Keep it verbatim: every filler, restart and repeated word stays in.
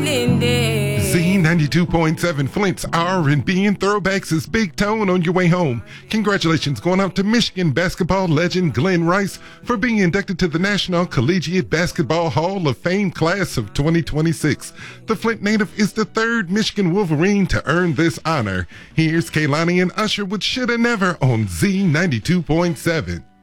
wedding day. Z ninety-two point seven Flint's R and B and Throwbacks is Big Tone on your way home. Congratulations going out to Michigan basketball legend Glenn Rice for being inducted to the National Collegiate Basketball Hall of Fame class of twenty twenty-six. The Flint native is the third Michigan Wolverine to earn this honor. Here's Kehlani and Usher with Shoulda Never on Z ninety-two point seven.